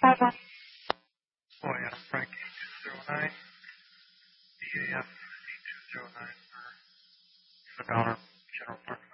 Oh yeah, Frank 8209, DAF 8209 for $1, General Fund.